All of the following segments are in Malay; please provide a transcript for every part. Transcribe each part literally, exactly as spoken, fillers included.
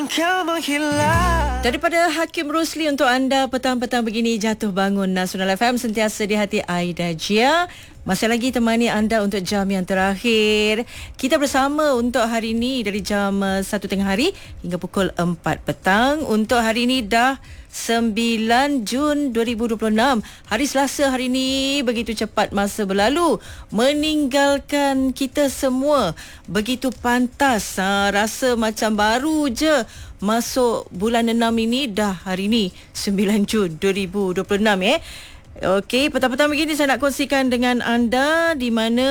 kau menghilang. Daripada Hakim Rusli untuk anda petang-petang begini, jatuh bangun Nasional F M sentiasa di hati Aida Jia. Masih lagi temani anda untuk jam yang terakhir. Kita bersama untuk hari ini dari jam satu tengah hari hingga pukul empat petang. Untuk hari ini dah sembilan Jun dua ribu dua puluh enam. Hari Selasa hari ini, begitu cepat masa berlalu, meninggalkan kita semua. Begitu pantas, ha, rasa macam baru je masuk bulan enam ini. Dah hari ini sembilan Jun dua ribu dua puluh enam eh. Okey, petang-petang begini saya nak kongsikan dengan anda di mana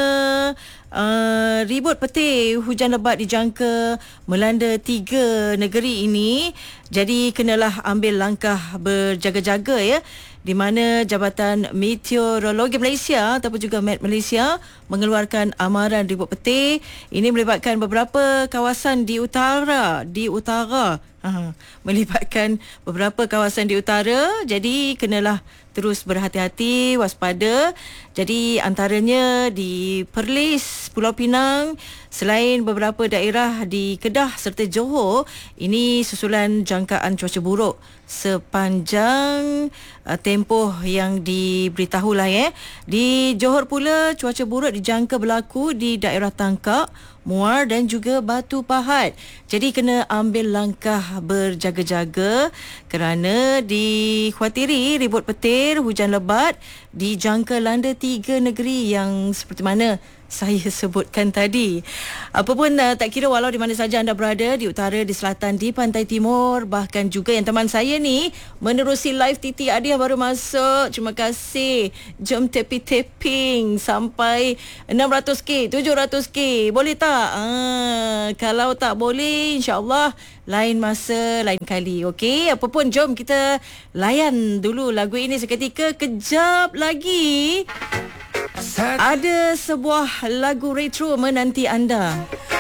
uh, ribut petir hujan lebat dijangka melanda tiga negeri ini. Jadi kenalah ambil langkah berjaga-jaga ya, di mana Jabatan Meteorologi Malaysia ataupun juga Met Malaysia mengeluarkan amaran ribut petir. Ini melibatkan beberapa kawasan di utara, di utara. Ha, melibatkan beberapa kawasan di utara. Jadi kenalah terus berhati-hati, waspada. Jadi antaranya di Perlis, Pulau Pinang, selain beberapa daerah di Kedah serta Johor. Ini susulan jangkaan cuaca buruk sepanjang uh, tempoh yang diberitahulah ya. Di Johor pula cuaca buruk dijangka berlaku di daerah Tangkak, Muar dan juga Batu Pahat. Jadi kena ambil langkah berjaga-jaga kerana dikhawatiri ribut petir hujan lebat dijangka landa tiga negeri yang seperti mana saya sebutkan tadi. Apapun uh, tak kira walau di mana saja anda berada, di utara, di selatan, di pantai timur, bahkan juga yang teman saya ni menerusi live Titi Adiah baru masuk. Terima kasih. Jom tapping-tapping sampai enam ratus k, tujuh ratus k. Boleh tak? Ah, kalau tak boleh, insya-Allah lain masa, lain kali. Okey, apapun jom kita layan dulu lagu ini seketika. Kejap lagi ada sebuah lagu retro menanti anda.